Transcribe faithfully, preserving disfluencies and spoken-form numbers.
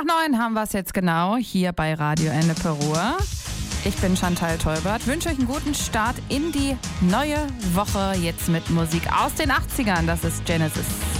nach neun haben wir es jetzt genau, hier bei Radio Ennepe Ruhr. Ich bin Chantal Tolbert, wünsche euch einen guten Start in die neue Woche, jetzt mit Musik aus den achtzigern. Das ist Genesis.